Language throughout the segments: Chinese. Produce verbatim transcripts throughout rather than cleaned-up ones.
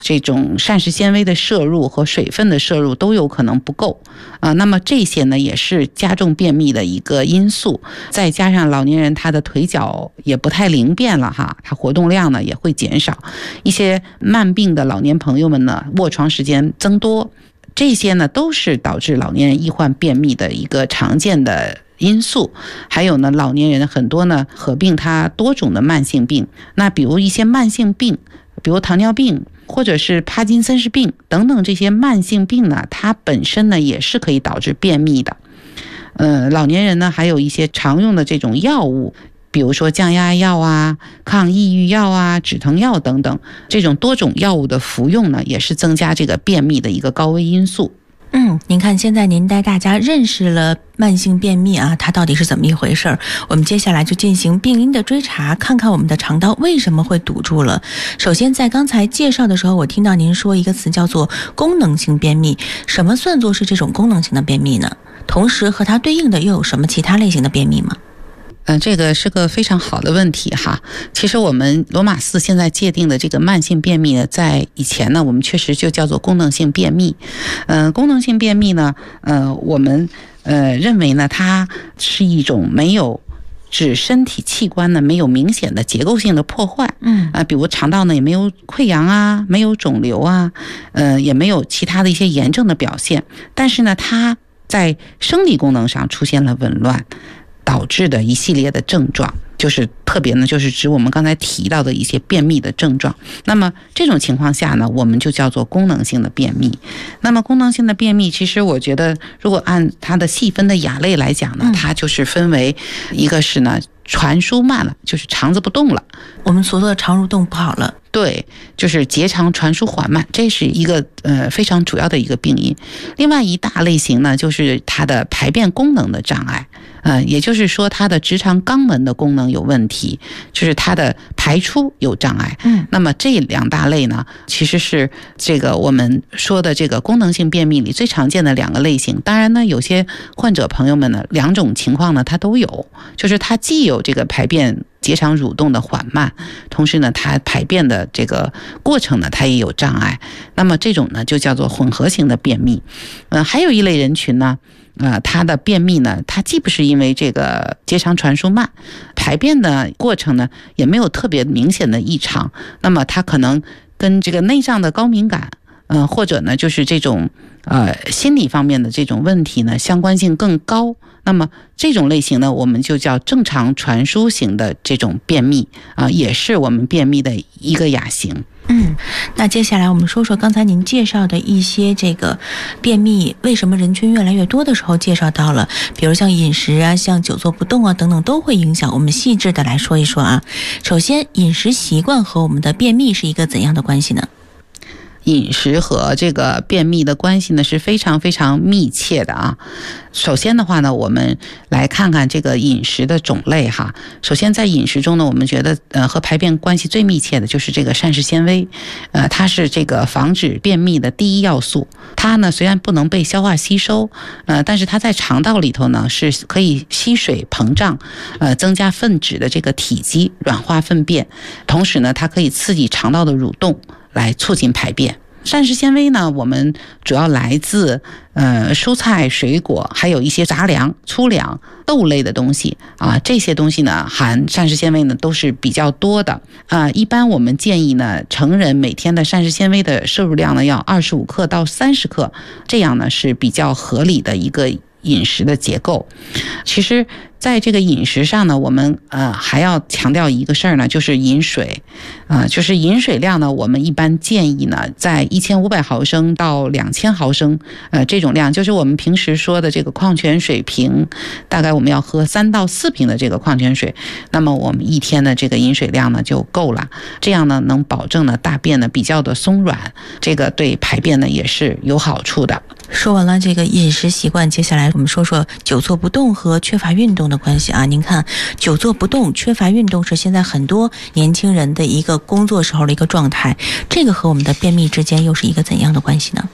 这种膳食纤维的摄入和水分的摄入都有可能不够啊。那么这些呢也是加重便秘的一个因素，再加上老年人他的腿脚也不太灵便了哈，他活动量呢也会减少，一些慢病的老年朋友们呢卧床时间增多，这些呢都是导致老年人易患便秘的一个常见的因素。还有呢，老年人很多呢合并他多种的慢性病，那比如一些慢性病，比如糖尿病或者是帕金森氏病等等，这些慢性病呢它本身呢也是可以导致便秘的。呃，老年人呢还有一些常用的这种药物，比如说降压药啊、抗抑郁药啊、止疼药等等，这种多种药物的服用呢也是增加这个便秘的一个高危因素。 嗯，您看现在您带大家认识了慢性便秘啊，它到底是怎么一回事儿？我们接下来就进行病因的追查，看看我们的肠道为什么会堵住了。首先在刚才介绍的时候，我听到您说一个词叫做功能性便秘，什么算作是这种功能性的便秘呢？同时和它对应的又有什么其他类型的便秘吗？ 嗯，这个是个非常好的问题哈。其实我们罗马四现在界定的这个慢性便秘呢，在以前呢，我们确实就叫做功能性便秘。嗯、呃，功能性便秘呢，呃，我们呃认为呢，它是一种没有指身体器官呢没有明显的结构性的破坏，嗯啊、呃，比如肠道呢也没有溃疡啊，没有肿瘤啊，呃，也没有其他的一些炎症的表现，但是呢，它在生理功能上出现了紊乱，导致的一系列的症状，就是特别呢，就是指我们刚才提到的一些便秘的症状。那么这种情况下呢，我们就叫做功能性的便秘。那么功能性的便秘，其实我觉得，如果按它的细分的亚类来讲呢，它就是分为一个是呢传输慢了，就是肠子不动了， 我们所说的肠蠕动不好了。 对，就是结肠传输缓慢，这是一个呃非常主要的一个病因。另外一大类型呢，就是它的排便功能的障碍，呃，也就是说它的直肠肛门的功能有问题，就是它的排出有障碍。嗯，那么这两大类呢，其实是这个我们说的这个功能性便秘里最常见的两个类型。当然呢，有些患者朋友们呢，两种情况呢，他都有，就是他既有这个排便结肠蠕动的缓慢，同时呢，它排便的这个过程呢，它也有障碍。那么这种呢，就叫做混合型的便秘。呃，还有一类人群呢，呃，它的便秘呢，它既不是因为这个结肠传输慢，排便的过程呢，也没有特别明显的异常。那么它可能跟这个内脏的高敏感，嗯、呃，或者呢，就是这种呃心理方面的这种问题呢，相关性更高。那么这种类型呢，我们就叫正常传输型的这种便秘啊、呃，也是我们便秘的一个亚型。 嗯，那接下来我们说说刚才您介绍的一些这个便秘为什么人群越来越多的时候介绍到了，比如像饮食啊、像久坐不动啊等等都会影响。我们细致的来说一说啊。首先，饮食习惯和我们的便秘是一个怎样的关系呢？ 饮食和这个便秘的关系呢是非常非常密切的啊。首先的话呢，我们来看看这个饮食的种类哈。首先在饮食中呢，我们觉得呃和排便关系最密切的就是这个膳食纤维，呃它是这个防止便秘的第一要素。它呢虽然不能被消化吸收，呃但是它在肠道里头呢是可以吸水膨胀，呃增加粪质的这个体积，软化粪便，同时呢它可以刺激肠道的蠕动，来促进排便。膳食纤维呢，我们主要来自呃蔬菜、水果，还有一些杂粮、粗粮、豆类的东西啊，这些东西呢含膳食纤维呢都是比较多的啊。一般我们建议呢，成人每天的膳食纤维的摄入量呢要二十五克到三十克，这样呢是比较合理的一个饮食的结构。其实在这个饮食上呢，我们呃还要强调一个事儿呢，就是饮水啊、呃，就是饮水量呢，我们一般建议呢，在一千五百毫升到两千毫升，呃，这种量就是我们平时说的这个矿泉水瓶，大概我们要喝三到四瓶的这个矿泉水，那么我们一天的这个饮水量呢就够了，这样呢能保证呢大便呢比较的松软，这个对排便呢也是有好处的。 说完了这个饮食习惯，接下来我们说说久坐不动和缺乏运动的关系啊。您看，久坐不动、缺乏运动是现在很多年轻人的一个工作时候的一个状态，这个和我们的便秘之间又是一个怎样的关系呢？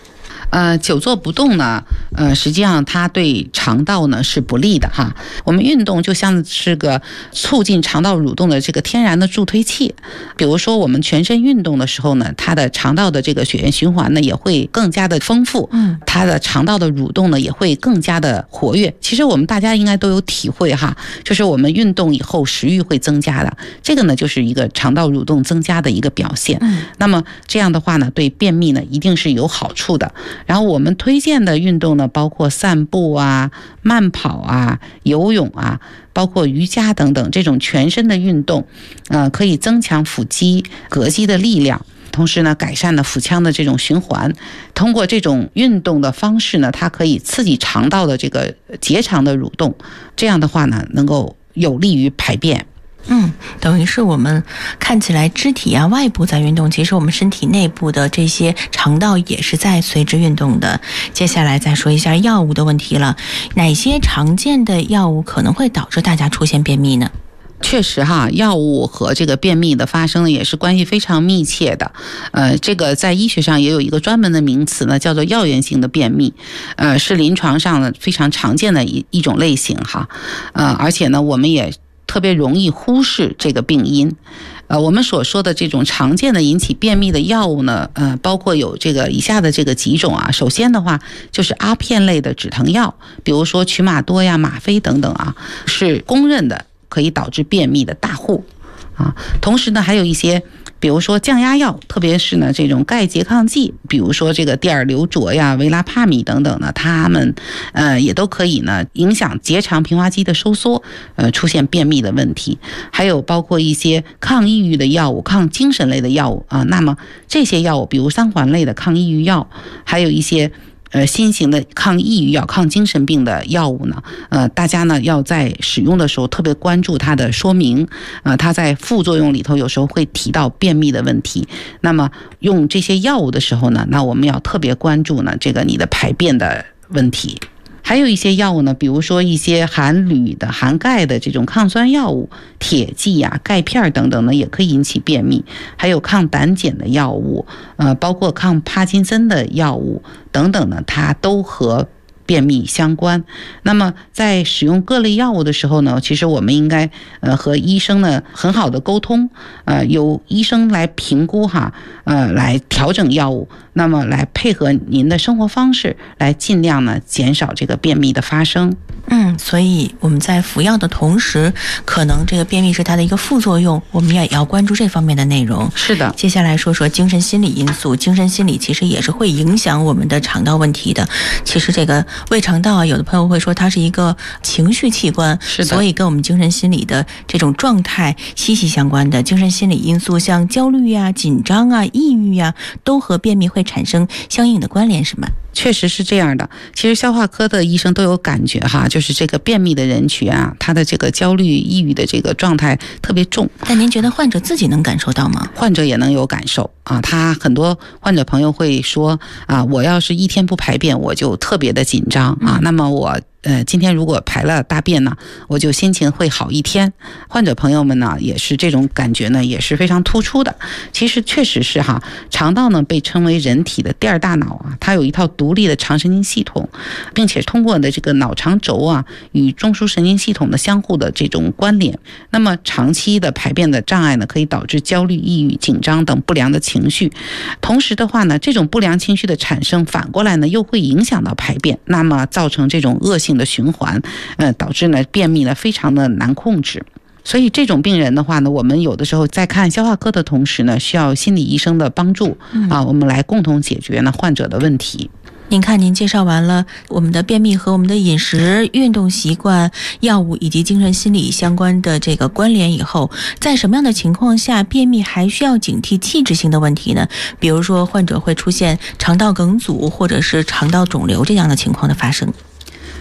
呃，久坐不动呢，呃，实际上它对肠道呢是不利的哈。我们运动就像是个促进肠道蠕动的这个天然的助推器。比如说我们全身运动的时候呢，它的肠道的这个血液循环呢也会更加的丰富，嗯，它的肠道的蠕动呢也会更加的活跃。其实我们大家应该都有体会哈，就是我们运动以后食欲会增加的，这个呢就是一个肠道蠕动增加的一个表现。嗯，那么这样的话呢，对便秘呢一定是有好处的。然后我们推荐的运动呢，包括散步啊、慢跑啊、游泳啊，包括瑜伽等等这种全身的运动，呃，可以增强腹肌、膈肌的力量，同时呢，改善了腹腔的这种循环。通过这种运动的方式呢，它可以刺激肠道的这个结肠的蠕动，这样的话呢，能够有利于排便。 嗯，等于是我们看起来肢体啊外部在运动，其实我们身体内部的这些肠道也是在随之运动的。接下来再说一下药物的问题了，哪些常见的药物可能会导致大家出现便秘呢？ 确实哈，药物和这个便秘的发生呢，也是关系非常密切的。呃，这个在医学上也有一个专门的名词呢，叫做药源性的便秘，呃，是临床上呢非常常见的一一种类型哈。呃，而且呢，我们也特别容易忽视这个病因。呃，我们所说的这种常见的引起便秘的药物呢，呃，包括有这个以下的这个几种啊。首先的话，就是阿片类的止疼药，比如说曲马多呀、吗啡等等啊，是公认的可以导致便秘的大户啊。同时呢，还有一些比如说降压药，特别是呢这种钙拮抗剂，比如说这个地尔硫卓呀、维拉帕米等等呢，它们呃也都可以呢影响结肠平滑肌的收缩，呃出现便秘的问题。还有包括一些抗抑郁的药物、抗精神类的药物啊。那么这些药物，比如三环类的抗抑郁药，还有一些呃，新型的抗抑郁药、抗精神病的药物呢，呃，大家呢要在使用的时候特别关注它的说明，呃，它在副作用里头有时候会提到便秘的问题。那么用这些药物的时候呢，那我们要特别关注呢这个你的排便的问题。还有一些药物呢，比如说一些含铝的、含钙的这种抗酸药物，铁剂啊、钙片等等呢，也可以引起便秘。还有抗胆碱的药物，呃，包括抗帕金森的药物等等呢，它都和便秘相关。那么在使用各类药物的时候呢，其实我们应该呃和医生呢很好的沟通，呃由医生来评估哈，呃来调整药物，那么来配合您的生活方式，来尽量呢减少这个便秘的发生。 嗯，所以我们在服药的同时，可能这个便秘是它的一个副作用，我们也要关注这方面的内容。 是的。 接下来说说精神心理因素，精神心理其实也是会影响我们的肠道问题的。其实这个胃肠道啊，有的朋友会说它是一个情绪器官， 是的， 所以跟我们精神心理的这种状态息息相关的。精神心理因素像焦虑啊、紧张啊、抑郁啊，都和便秘会产生相应的关联，是吗？ 确实是这样的。其实消化科的医生都有感觉哈，就是这个便秘的人群啊，他的这个焦虑、抑郁的这个状态特别重。 但您觉得患者自己能感受到吗？ 患者也能有感受啊，他很多患者朋友会说啊，我要是一天不排便，我就特别的紧张啊。那么我呃，今天如果排了大便呢，我就心情会好一天。患者朋友们呢，也是这种感觉呢，也是非常突出的。其实确实是哈，肠道呢被称为人体的第二大脑啊，它有一套独立的肠神经系统，并且通过的这个脑肠轴啊与中枢神经系统的相互的这种关联。那么长期的排便的障碍呢，可以导致焦虑、抑郁、紧张等不良的情绪。同时的话呢，这种不良情绪的产生，反过来呢又会影响到排便，那么造成这种恶性的循环，呃，导致呢便秘呢非常的难控制。所以这种病人的话呢，我们有的时候在看消化科的同时呢，需要心理医生的帮助啊，我们来共同解决呢患者的问题。 您看，您介绍完了我们的便秘和我们的饮食、运动习惯、药物以及精神心理相关的这个关联以后，在什么样的情况下便秘还需要警惕器质性的问题呢？比如说患者会出现肠道梗阻或者是肠道肿瘤这样的情况的发生。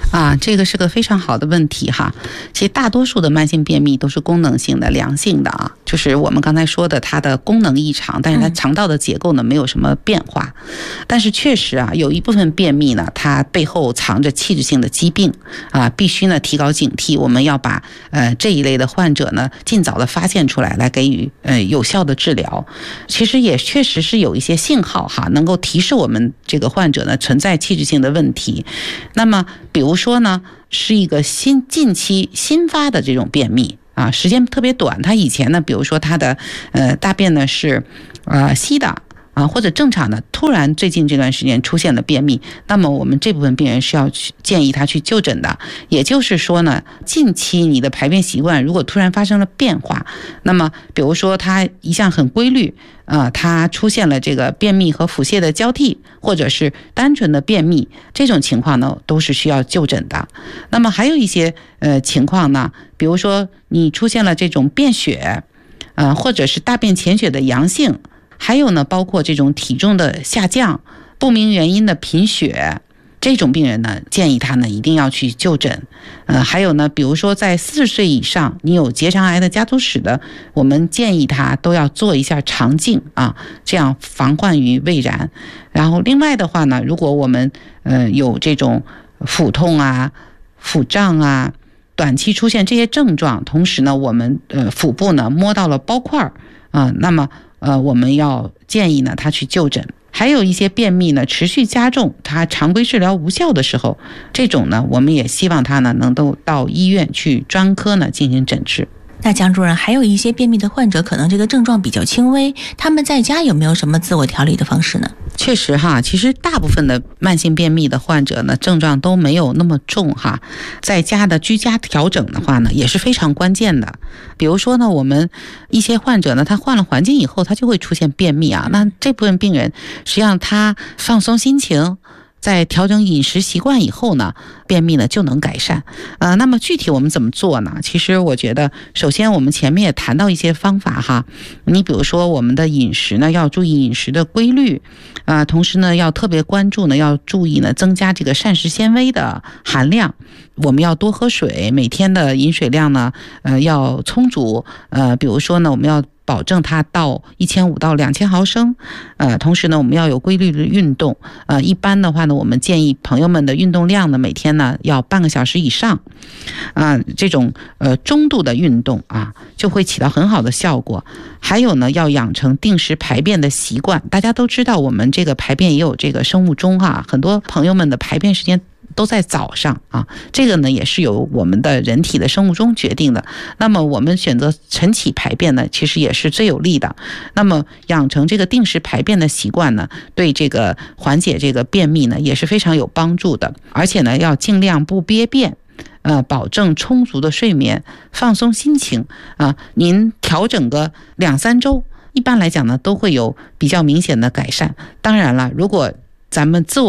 啊，这个是个非常好的问题哈。其实大多数的慢性便秘都是功能性的、良性的啊，就是我们刚才说的它的功能异常，但是它肠道的结构呢没有什么变化。但是确实啊，有一部分便秘呢，它背后藏着器质性的疾病啊，必须呢提高警惕。我们要把呃这一类的患者呢尽早的发现出来，来给予呃有效的治疗。其实也确实是有一些信号哈，能够提示我们这个患者呢存在器质性的问题。那么比如说呢，是一个新近期新发的这种便秘啊，时间特别短。他以前呢，比如说他的呃大便呢是呃稀的啊，或者正常的，突然最近这段时间出现了便秘，那么我们这部分病人是要去建议他去就诊的。也就是说呢，近期你的排便习惯如果突然发生了变化，那么比如说他一向很规律啊，它出现了这个便秘和腹泻的交替，或者是单纯的便秘，这种情况呢都是需要就诊的。那么还有一些呃情况呢，比如说你出现了这种便血，呃或者是大便潜血的阳性，还有呢包括这种体重的下降、不明原因的贫血。这种病人呢，建议他呢一定要去就诊。呃，还有呢，比如说在四十岁以上，你有结肠癌的家族史的，我们建议他都要做一下肠镜啊，这样防患于未然。然后另外的话呢，如果我们呃有这种腹痛啊、腹胀啊，短期出现这些症状，同时呢，我们呃腹部呢摸到了包块啊，那么呃我们要建议呢他去就诊。还有一些便秘呢持续加重，它常规治疗无效的时候，这种呢我们也希望他呢能够到医院去专科呢进行诊治。 那蒋主任，还有一些便秘的患者可能这个症状比较轻微，他们在家有没有什么自我调理的方式呢？ 确实哈，其实大部分的慢性便秘的患者呢，症状都没有那么重哈，在家的居家调整的话呢，也是非常关键的。比如说呢，我们一些患者呢，他换了环境以后，他就会出现便秘啊。那这部分病人，实际上他放松心情，在调整饮食习惯以后呢，便秘呢就能改善。呃，那么具体我们怎么做呢？其实我觉得，首先我们前面也谈到一些方法哈。你比如说我们的饮食呢，要注意饮食的规律，啊、呃，同时呢要特别关注呢，要注意呢增加这个膳食纤维的含量。我们要多喝水，每天的饮水量呢，呃要充足。呃，比如说呢，我们要保证它到一千五到两千毫升，呃，同时呢，我们要有规律的运动，呃，一般的话呢，我们建议朋友们的运动量呢，每天呢要半个小时以上，啊、呃，这种呃中度的运动啊，就会起到很好的效果。还有呢，要养成定时排便的习惯。大家都知道，我们这个排便也有这个生物钟啊，很多朋友们的排便时间都在早上啊，这个呢也是由我们的人体的生物钟决定的。那么我们选择晨起排便呢，其实也是最有利的。那么养成这个定时排便的习惯呢，对这个缓解这个便秘呢也是非常有帮助的。而且呢，要尽量不憋便，呃，保证充足的睡眠，放松心情啊。您调整个两三周，一般来讲呢都会有比较明显的改善。当然了，如果咱们自我